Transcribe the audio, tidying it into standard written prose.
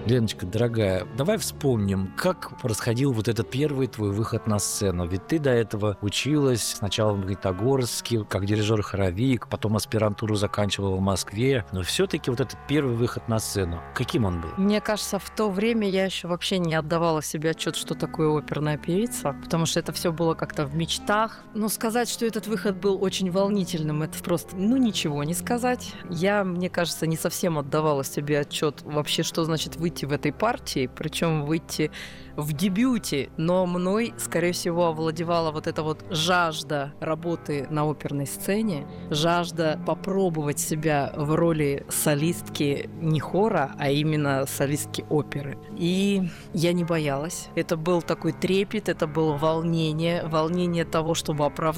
Леночка, дорогая, давай вспомним, как происходил вот этот первый твой выход на сцену. Ведь ты до этого училась сначала в Магнитогорске, как дирижер-хоровик, потом аспирантуру заканчивала в Москве. Но все-таки вот этот первый выход на сцену, каким он был? Мне кажется, в то время я еще вообще не отдавала себе отчет, что такое оперная певица, потому что это все было как-то в мечтах. Но сказать, что этот выход был очень волнительным, это просто, ничего не сказать. Я, мне кажется, не совсем отдавала себе отчет вообще, что значит выйти в этой партии, причем выйти в дебюте, но мной, скорее всего, овладевала вот эта вот жажда работы на оперной сцене, жажда попробовать себя в роли солистки не хора, а именно солистки оперы. И я не боялась. Это был такой трепет, это было волнение того, чтобы оправдать